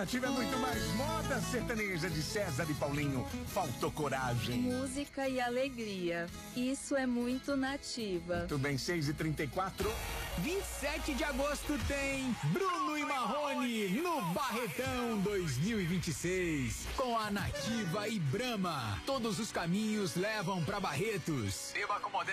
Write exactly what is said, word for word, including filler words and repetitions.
Nativa é muito mais moda sertaneja de César e Paulinho. Faltou coragem. Música e alegria. Isso é muito Nativa. Muito bem, seis e trinta e quatro. vinte e sete de agosto tem Bruno e Marrone no Barretão dois mil e vinte e seis. Com a Nativa e Brahma. Todos os caminhos levam pra Barretos. Beba com moderação.